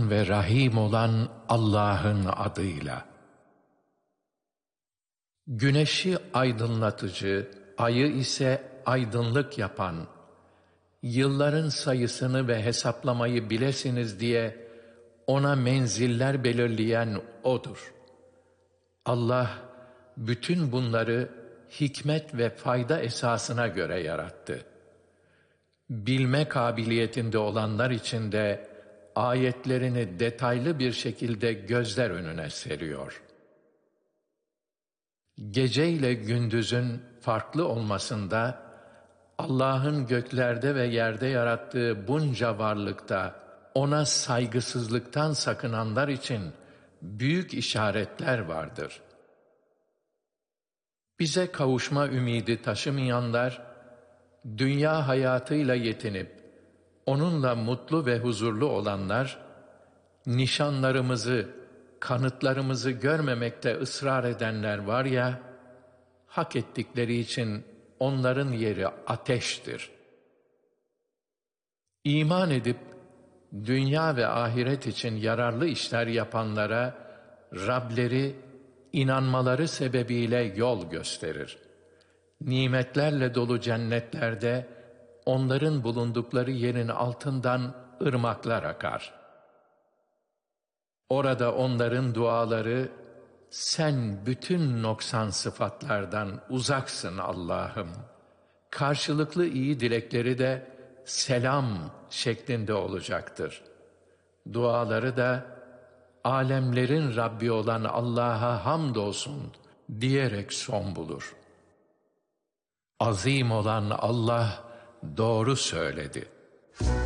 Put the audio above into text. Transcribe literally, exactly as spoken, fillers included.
Rahman ve Rahim olan Allah'ın adıyla. Güneşi aydınlatıcı, ayı ise aydınlık yapan, yılların sayısını ve hesaplamayı bilesiniz diye ona menziller belirleyen O'dur. Allah bütün bunları hikmet ve fayda esasına göre yarattı. Bilme kabiliyetinde olanlar için de ayetlerini detaylı bir şekilde gözler önüne seriyor. Gece ile gündüzün farklı olmasında, Allah'ın göklerde ve yerde yarattığı bunca varlıkta ona saygısızlıktan sakınanlar için büyük işaretler vardır. Bize kavuşma ümidi taşımayanlar, dünya hayatıyla yetinip, onunla mutlu ve huzurlu olanlar, nişanlarımızı, kanıtlarımızı görmemekte ısrar edenler var ya, hak ettikleri için onların yeri ateştir. İman edip, dünya ve ahiret için yararlı işler yapanlara, Rableri, inanmaları sebebiyle yol gösterir. Nimetlerle dolu cennetlerde, onların bulundukları yerin altından ırmaklar akar. Orada onların duaları, sen bütün noksan sıfatlardan uzaksın Allah'ım. Karşılıklı iyi dilekleri de selam şeklinde olacaktır. Duaları da alemlerin Rabbi olan Allah'a hamdolsun diyerek son bulur. Azim olan Allah doğru söyledi.